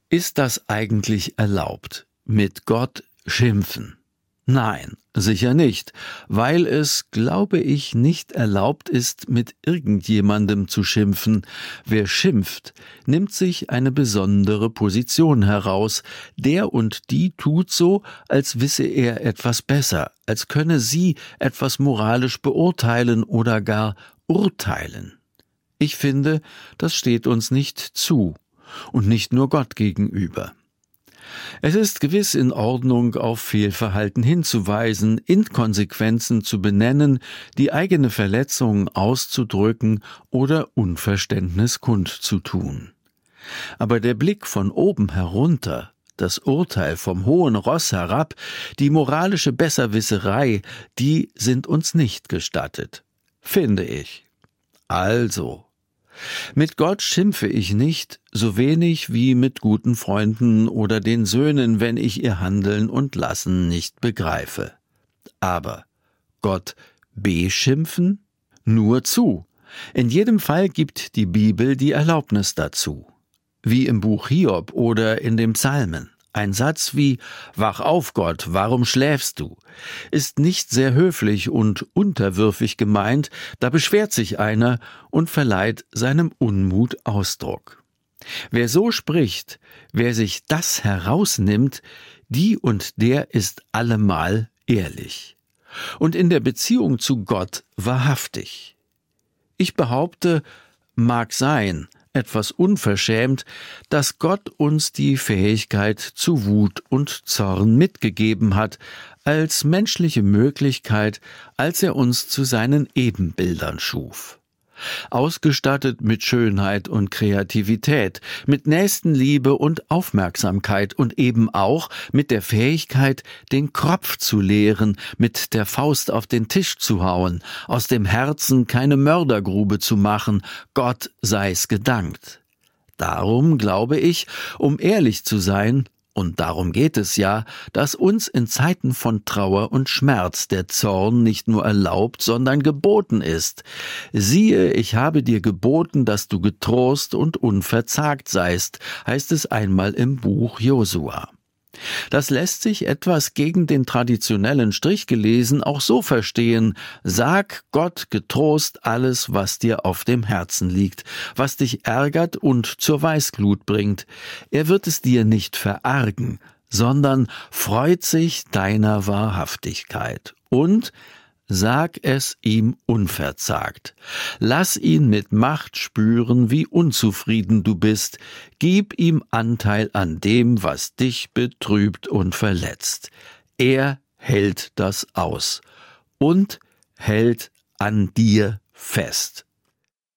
Ist das eigentlich erlaubt? Mit Gott schimpfen? Nein, sicher nicht, weil es, glaube ich, nicht erlaubt ist, mit irgendjemandem zu schimpfen. Wer schimpft, nimmt sich eine besondere Position heraus. Der und die tut so, als wisse er etwas besser, als könne sie etwas moralisch beurteilen oder gar urteilen. Ich finde, das steht uns nicht zu. Und nicht nur Gott gegenüber. Es ist gewiss in Ordnung, auf Fehlverhalten hinzuweisen, Inkonsequenzen zu benennen, die eigene Verletzung auszudrücken oder Unverständnis kundzutun. Aber der Blick von oben herunter, das Urteil vom hohen Ross herab, die moralische Besserwisserei, die sind uns nicht gestattet, finde ich. Also, mit Gott schimpfe ich nicht, so wenig wie mit guten Freunden oder den Söhnen, wenn ich ihr Handeln und Lassen nicht begreife. Aber Gott beschimpfen? Nur zu. In jedem Fall gibt die Bibel die Erlaubnis dazu. Wie im Buch Hiob oder in den Psalmen. Ein Satz wie »Wach auf, Gott, warum schläfst du?« ist nicht sehr höflich und unterwürfig gemeint, da beschwert sich einer und verleiht seinem Unmut Ausdruck. Wer so spricht, wer sich das herausnimmt, die und der ist allemal ehrlich. Und in der Beziehung zu Gott wahrhaftig. Ich behaupte, mag sein, etwas unverschämt, dass Gott uns die Fähigkeit zu Wut und Zorn mitgegeben hat, als menschliche Möglichkeit, als er uns zu seinen Ebenbildern schuf. Ausgestattet mit Schönheit und Kreativität, mit Nächstenliebe und Aufmerksamkeit und eben auch mit der Fähigkeit, den Kropf zu leeren, mit der Faust auf den Tisch zu hauen, aus dem Herzen keine Mördergrube zu machen, Gott sei's gedankt. Darum glaube ich, um ehrlich zu sein, und darum geht es ja, dass uns in Zeiten von Trauer und Schmerz der Zorn nicht nur erlaubt, sondern geboten ist. Siehe, ich habe dir geboten, dass du getrost und unverzagt seist, heißt es einmal im Buch Josua. Das lässt sich etwas gegen den traditionellen Strich gelesen auch so verstehen: Sag Gott getrost alles, was dir auf dem Herzen liegt, was dich ärgert und zur Weißglut bringt. Er wird es dir nicht verargen, sondern freut sich deiner Wahrhaftigkeit. Und sag es ihm unverzagt. Lass ihn mit Macht spüren, wie unzufrieden du bist. Gib ihm Anteil an dem, was dich betrübt und verletzt. Er hält das aus und hält an dir fest.